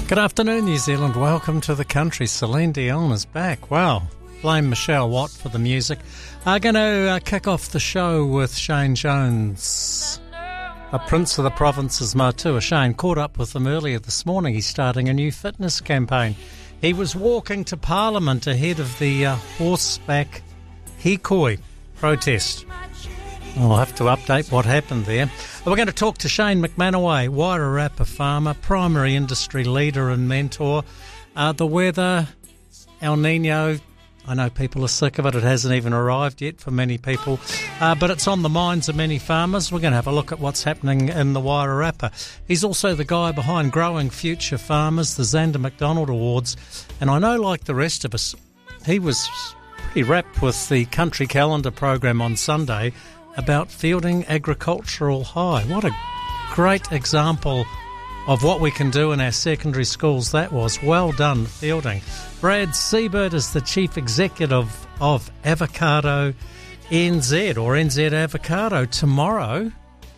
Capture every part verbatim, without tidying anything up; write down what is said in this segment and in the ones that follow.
Good afternoon, New Zealand. Welcome to the country. Celine Dion is back. Wow. Blame Michelle Watt for the music. I'm going to uh, kick off the show with Shane Jones, a Prince of the Province's Motua. Shane caught up with him earlier this morning. He's starting a new fitness campaign. He was walking to Parliament ahead of the uh, horseback Hikoi protest. I'll have to update what happened there. We're going to talk to Shane McManaway, Wairarapa farmer, primary industry leader and mentor. Uh, the weather, El Nino, I know people are sick of it. It hasn't even arrived yet for many people, uh, but it's on the minds of many farmers. We're going to have a look at what's happening in the Wairarapa. He's also the guy behind Growing Future Farmers, the Xander McDonald Awards, and I know, like the rest of us, he was pretty rapt with the Country Calendar program on Sunday about fielding agricultural high. What a great example of what we can do in our secondary schools that was. Well done, fielding. Brad Siebert is the Chief Executive of Avocado N Z, or N Z Avocado. Tomorrow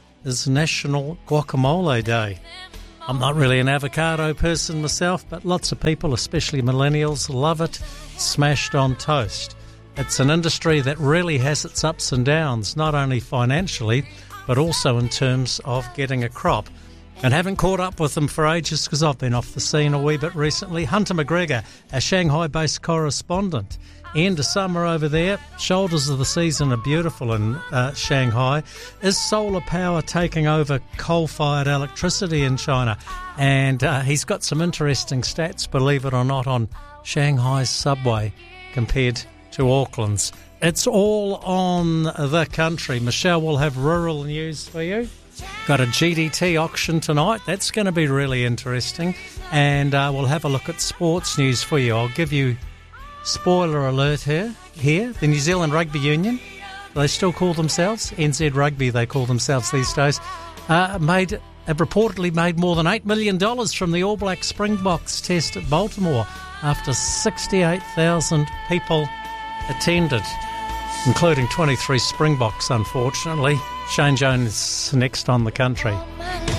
is National Guacamole Day. I'm not really an avocado person myself, but lots of people, especially millennials, love it smashed on toast. It's an industry that really has its ups and downs, not only financially, but also in terms of getting a crop. And haven't caught up with them for ages because I've been off the scene a wee bit recently. Hunter McGregor, our Shanghai-based correspondent. End of summer over there. Shoulders of the season are beautiful in uh, Shanghai. Is solar power taking over coal-fired electricity in China? And uh, he's got some interesting stats, believe it or not, on Shanghai's subway compared to Auckland's. It's all on the country. Michelle will have rural news for you. Got a G D T auction tonight. That's going to be really interesting. And uh, we'll have a look at sports news for you. I'll give you spoiler alert here. Here, the New Zealand Rugby Union, they still call themselves N Z Rugby, they call themselves these days, uh, made have reportedly made more than eight million dollars from the All Black Springboks test at Baltimore after sixty-eight thousand people attended, including twenty-three Springboks, unfortunately. Shane Jones next on the country.